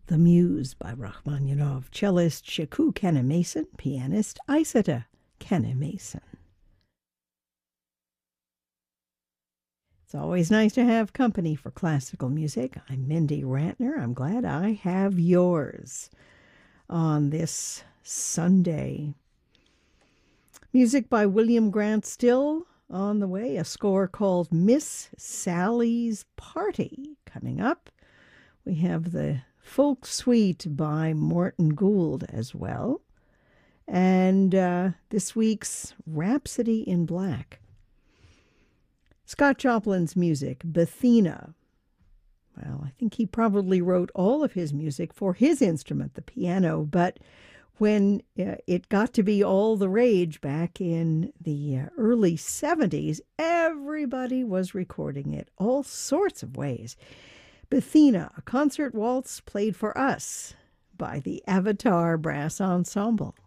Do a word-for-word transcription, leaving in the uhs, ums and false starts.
The Muse by Rachmaninoff, cellist Shaku Kenna-Mason, pianist Isata Kenna-Mason. It's always nice to have company for classical music. I'm Mindy Rantner. I'm glad I have yours on this Sunday. Music by William Grant Still on the way, a score called Miss Sally's Party. Coming up, we have the Folk Suite by Morton Gould as well. And uh, this week's Rhapsody in Black. Scott Joplin's music, Bethina. Well, I think he probably wrote all of his music for his instrument, the piano, but when uh, it got to be all the rage back in the uh, early seventies, everybody was recording it all sorts of ways. Bethina, a concert waltz played for us by the Avatar Brass Ensemble.